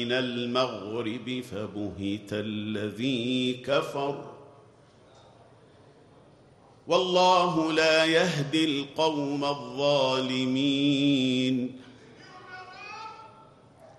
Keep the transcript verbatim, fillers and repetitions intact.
من المغرب فبهت الذي كفر والله لا يهدي القوم الظالمين